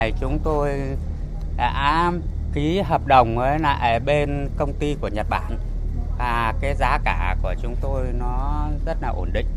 Chúng tôi đã ký hợp đồng với lại bên công ty của Nhật Bản và cái giá cả của chúng tôi nó rất là ổn định.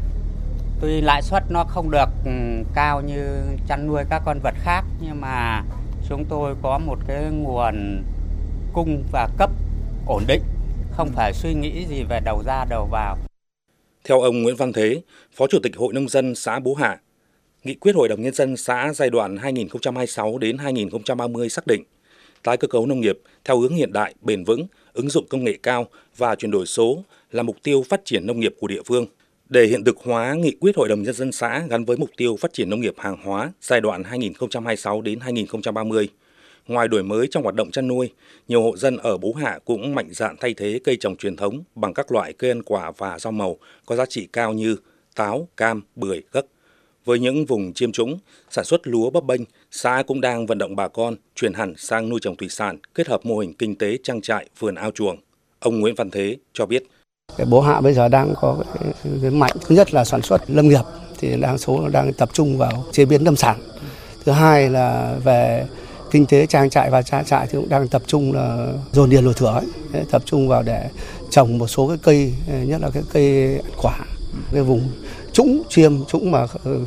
Tuy lãi suất nó không được cao như chăn nuôi các con vật khác, nhưng mà chúng tôi có một cái nguồn cung và cấp ổn định, không phải suy nghĩ gì về đầu ra đầu vào. Theo ông Nguyễn Văn Thế, Phó Chủ tịch Hội Nông dân xã Bố Hạ, Nghị quyết Hội đồng Nhân dân xã giai đoạn 2026 đến 2030 xác định tái cơ cấu nông nghiệp theo hướng hiện đại, bền vững, ứng dụng công nghệ cao và chuyển đổi số là mục tiêu phát triển nông nghiệp của địa phương. Để hiện thực hóa Nghị quyết Hội đồng Nhân dân xã gắn với mục tiêu phát triển nông nghiệp hàng hóa giai đoạn 2026 đến 2030, ngoài đổi mới trong hoạt động chăn nuôi, nhiều hộ dân ở Bố Hạ cũng mạnh dạn thay thế cây trồng truyền thống bằng các loại cây ăn quả và rau màu có giá trị cao như táo, cam, bưởi, gấc. Với những vùng chiêm trũng, sản xuất lúa bấp bênh, xã cũng đang vận động bà con chuyển hẳn sang nuôi trồng thủy sản, kết hợp mô hình kinh tế trang trại, vườn ao chuồng. Ông Nguyễn Văn Thế cho biết. Bố Hạ bây giờ đang có cái mạnh, thứ nhất là sản xuất lâm nghiệp thì đang tập trung vào chế biến lâm sản. Thứ hai là về kinh tế trang trại và trang trại thì cũng đang tập trung là dồn điền đổi thửa, tập trung vào để trồng một số cái cây, nhất là cái cây ăn quả, cái vùng trũng chiêm trũng mà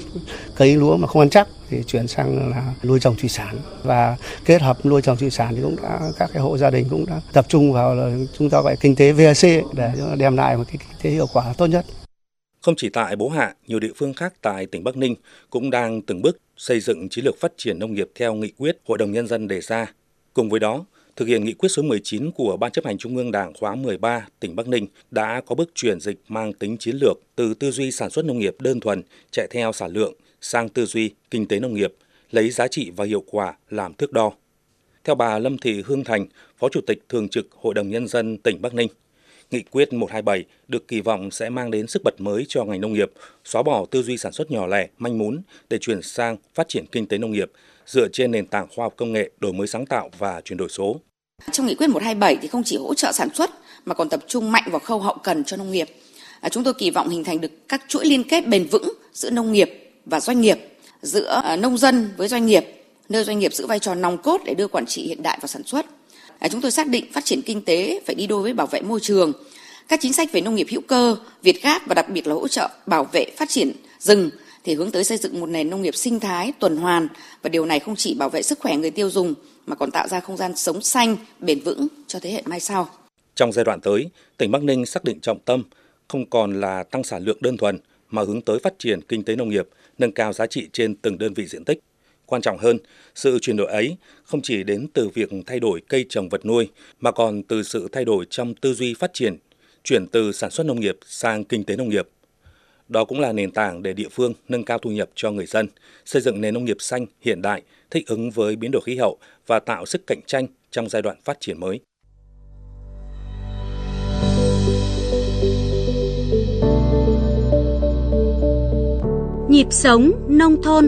cấy lúa mà không ăn chắc thì chuyển sang là nuôi trồng thủy sản, và kết hợp nuôi trồng thủy sản thì cũng đã các cái hộ gia đình cũng đã tập trung vào là chúng ta gọi kinh tế VAC để đem lại một cái kinh tế hiệu quả tốt nhất. Không chỉ tại Bố Hạ, nhiều địa phương khác tại tỉnh Bắc Ninh cũng đang từng bước xây dựng chiến lược phát triển nông nghiệp theo nghị quyết Hội đồng Nhân dân đề ra. Cùng với đó, thực hiện nghị quyết số 19 của Ban chấp hành Trung ương Đảng khóa 13, tỉnh Bắc Ninh đã có bước chuyển dịch mang tính chiến lược từ tư duy sản xuất nông nghiệp đơn thuần chạy theo sản lượng sang tư duy kinh tế nông nghiệp, lấy giá trị và hiệu quả làm thước đo. Theo bà Lâm Thị Hương Thành, Phó Chủ tịch Thường trực Hội đồng Nhân dân tỉnh Bắc Ninh, Nghị quyết 127 được kỳ vọng sẽ mang đến sức bật mới cho ngành nông nghiệp, xóa bỏ tư duy sản xuất nhỏ lẻ, manh mún để chuyển sang phát triển kinh tế nông nghiệp dựa trên nền tảng khoa học công nghệ, đổi mới sáng tạo và chuyển đổi số. Trong Nghị quyết 127 thì không chỉ hỗ trợ sản xuất mà còn tập trung mạnh vào khâu hậu cần cho nông nghiệp. Chúng tôi kỳ vọng hình thành được các chuỗi liên kết bền vững giữa nông nghiệp và doanh nghiệp, giữa nông dân với doanh nghiệp, nơi doanh nghiệp giữ vai trò nòng cốt để đưa quản trị hiện đại vào sản xuất. Chúng tôi xác định phát triển kinh tế phải đi đôi với bảo vệ môi trường. Các chính sách về nông nghiệp hữu cơ, Việt Gáp và đặc biệt là hỗ trợ bảo vệ phát triển rừng thì hướng tới xây dựng một nền nông nghiệp sinh thái, tuần hoàn, và điều này không chỉ bảo vệ sức khỏe người tiêu dùng mà còn tạo ra không gian sống xanh, bền vững cho thế hệ mai sau. Trong giai đoạn tới, tỉnh Bắc Ninh xác định trọng tâm không còn là tăng sản lượng đơn thuần mà hướng tới phát triển kinh tế nông nghiệp, nâng cao giá trị trên từng đơn vị diện tích. Quan trọng hơn, sự chuyển đổi ấy không chỉ đến từ việc thay đổi cây trồng vật nuôi, mà còn từ sự thay đổi trong tư duy phát triển, chuyển từ sản xuất nông nghiệp sang kinh tế nông nghiệp. Đó cũng là nền tảng để địa phương nâng cao thu nhập cho người dân, xây dựng nền nông nghiệp xanh, hiện đại, thích ứng với biến đổi khí hậu và tạo sức cạnh tranh trong giai đoạn phát triển mới. Nhịp sống nông thôn.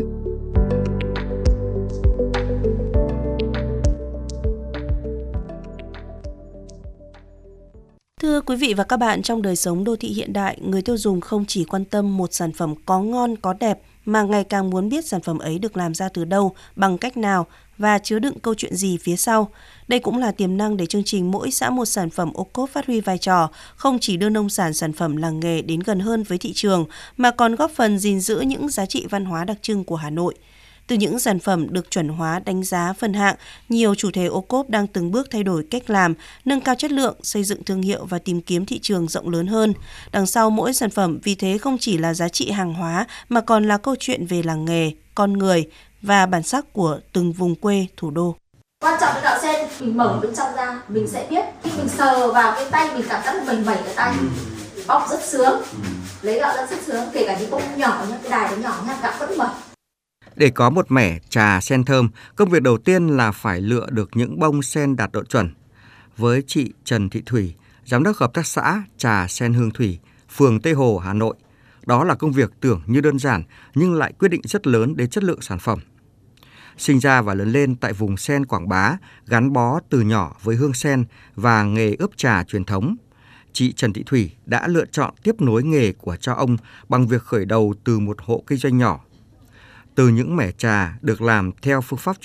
Thưa quý vị và các bạn, trong đời sống đô thị hiện đại, người tiêu dùng không chỉ quan tâm một sản phẩm có ngon, có đẹp, mà ngày càng muốn biết sản phẩm ấy được làm ra từ đâu, bằng cách nào và chứa đựng câu chuyện gì phía sau. Đây cũng là tiềm năng để chương trình Mỗi xã một sản phẩm ô cốp phát huy vai trò, không chỉ đưa nông sản phẩm làng nghề đến gần hơn với thị trường, mà còn góp phần gìn giữ những giá trị văn hóa đặc trưng của Hà Nội. Từ những sản phẩm được chuẩn hóa đánh giá phân hạng, nhiều chủ thể ô cốp đang từng bước thay đổi cách làm, nâng cao chất lượng, xây dựng thương hiệu và tìm kiếm thị trường rộng lớn hơn. Đằng sau mỗi sản phẩm vì thế không chỉ là giá trị hàng hóa mà còn là câu chuyện về làng nghề, con người và bản sắc của từng vùng quê, thủ đô. Quan trọng cái gạo sen mình mở bên trong ra, mình sẽ biết khi mình sờ vào cái tay mình cảm giác mình mẩy cái tay, bóc rất sướng, lấy gạo ra rất sướng, kể cả những bông nhỏ nhá, cái đài nó nhỏ nhá, gạo vẫn mẩy. Để có một mẻ trà sen thơm, công việc đầu tiên là phải lựa được những bông sen đạt độ chuẩn. Với chị Trần Thị Thủy, giám đốc hợp tác xã Trà Sen Hương Thủy, phường Tây Hồ, Hà Nội, đó là công việc tưởng như đơn giản nhưng lại quyết định rất lớn đến chất lượng sản phẩm. Sinh ra và lớn lên tại vùng sen Quảng Bá, gắn bó từ nhỏ với hương sen và nghề ướp trà truyền thống, chị Trần Thị Thủy đã lựa chọn tiếp nối nghề của cha ông bằng việc khởi đầu từ một hộ kinh doanh nhỏ. Từ những mẻ trà được làm theo phương pháp